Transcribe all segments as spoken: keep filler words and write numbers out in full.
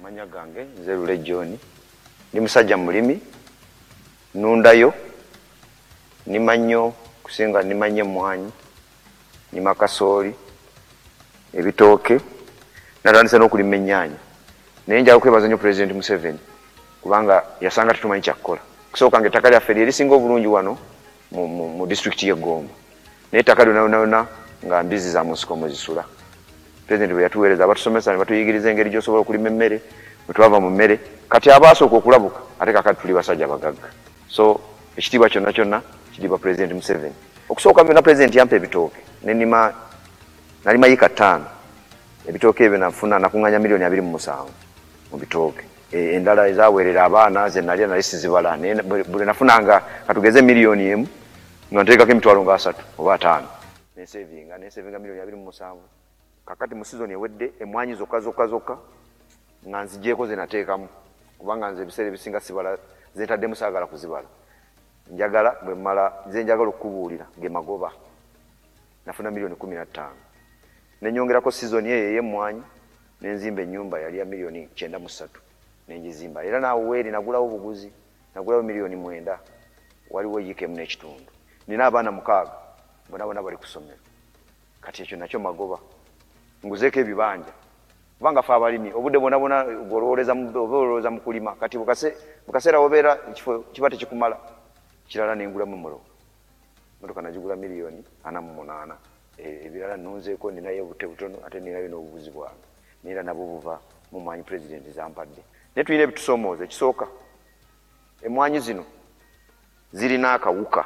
Amanya gange nze Lule John ndi musajja mulimi nundayo nimanyo kusinga nimanye mwanyi ni makasoli ebitoke natandise n'okulima ennyaanya naye njala kwebaza nnyo President Museveni kubanga yasanga tetumanyi kyakukola kusooka nga ettaka lyaffe lyerisinga obulungi wano mu, mu, mu district y'e Gomba naye ettaka lyonna yonna yonna nga mbizi za musiko muzisula. President bwe yatuweereza abatusomesa ne batuyigiriza engeri gy'osobola okulima emmere bwe twava mu mmere kati abaasooka okulabuka ate kakati tuli basajja bagagga. So ekitiibwa kyonna kyonna kidibwa President Museveni. Okusooka byonna President yampa ebitooke nenima nalima yika ttaano ebitooke ebyo nafuna nakuŋŋanya miliyoni abiri mu musanvu mu bitooke. E, endala ezaweerera abaana ze nalya nali sizibala naye buli nafunanga katugeze miliyoni emu nga nteekako emitwalo nga asatu oba ataano nesevinga nesevinga miliyoni abiri mu musanvu. Kakati mu season ewedde emwanyi zokka zokka zokka nga nzigyeko ze nateekamu kubanga nze ebiseera ebisinga sibala zentaddemu saagala kuzibala. Njagala bwe mmala ze njagala okukubuulira ge magoba nafuna miliyoni kumi na ttaano nenyongerako season eyo ey'emmwanyi nenzimba ennyumba yali ya miliyoni kyenda mu ssatu nenjizimba era naawe weeri nagulawo obuguzi nagulawo miliyoni mwenda waliwo yiikemu n'ekitundu. Nina abaana mukaaga bonna bonna bali ku ssomero kati ekyo nakyo magoba nguzeeko ebibanja kubanga fe abalimi obudde bwonna bwonna olowooza mu kulima kati bukaseera wobeera ekifo kiba tekikumala kirala nengulamu mulo motoka nagigula miliyoni ana mu munaana ebirala nunzeeko ninayo obute butono ate ninayo n'obubuzi bwange neera nabwo buva mu mwanyi President zampadde. Naye tulina ebitusoomooza ekisooka emwanyi zino zirina akawuka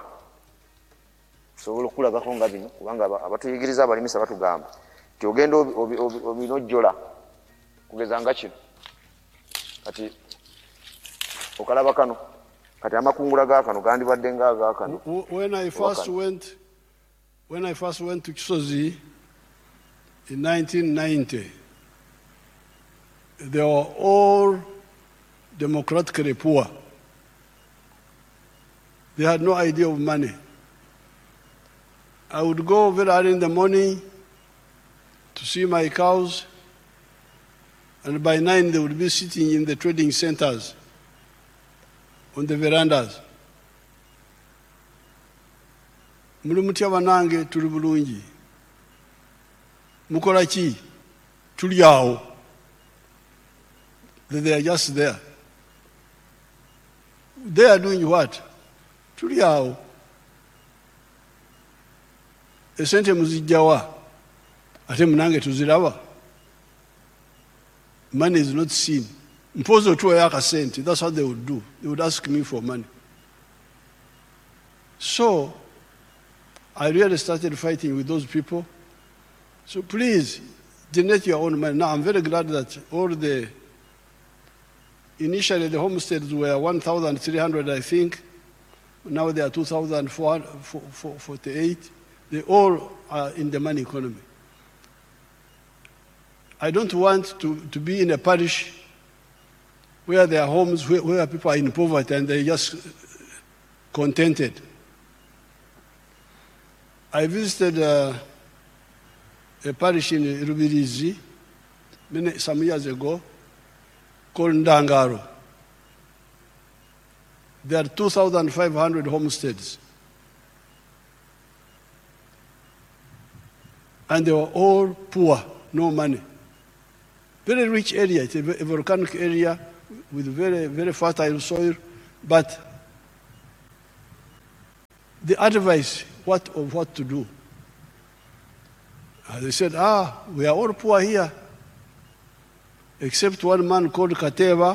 sobola okulabako nga bino kubanga abatuyigiriza abalimisa batugamba nti ogenda obinojjola kugeza nga kino kati okalaba kano kati amakungula ga kano gandibadde nga aga kano. When I first went when I first went to Kisozi in nineteen ninety, they were all democratically poor. They had no idea of money. I would go very early in the morning to see my cows, and by nine they would be sitting in the trading centers on the verandas. Muli mutya banange tuli bulungi. Mukola ki? Tuli awo. They are just there. They are doing what? Tuli awo. Esente muzijjawa ate munange tuziraba. Money is not seen. Mpozo tuwa akasente. That's what they would do. They would ask me for money. So I really started fighting with those people. So please donate your own money. Now I'm very glad that all the initially the homesteads were one thousand three hundred, I think. Now they are two thousand four hundred forty-eight. They all are in the money economy. I don't want to, to be in a parish where there are homes where, where people are in poverty and they're just contented. I visited uh, a parish in Rubirizi many, some years ago called Ndangaro. There are two thousand five hundred homesteads. And they were all poor, no money. Very rich area, it's a volcanic area with very, very fertile soil, but the advice what of what to do. And they said, ah, we are all poor here, except one man called Kateva,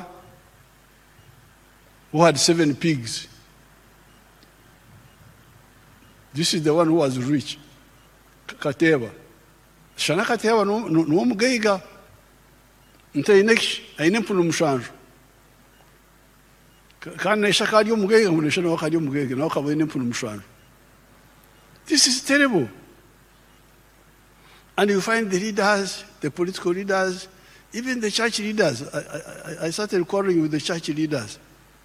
who had seven pigs. This is the one who was rich, Kateva. Shana Kateva no mugeiga. Nte inesh aine mpunu mshanju. Kana shaka dio mugeiga munesha no kadio mugeiga no kabo ine mpunu mshanju. This is terrible. And you find the leaders, the political leaders, even the church leaders. I, I, I started quarreling with the church leaders.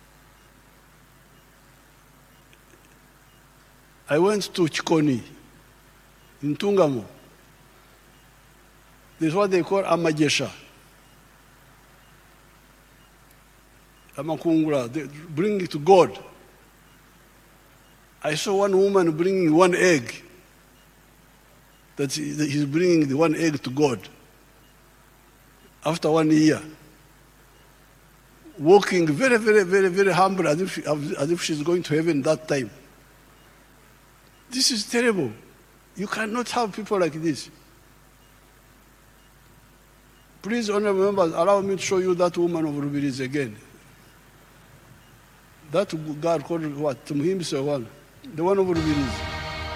I went to Chikoni, in Tungamo. This is what they call Amajesha. amakungura, they bring it to God. I saw one woman bringing one egg, that he- that he's bringing the one egg to God. After one year, walking very, very, very, very humble, as if, as if she's going to heaven that time. This is terrible. You cannot have people like this. Please, honorable members, allow me to show you that woman of Rubirizi again. That God called what? To himself one. The one of Rubirizi.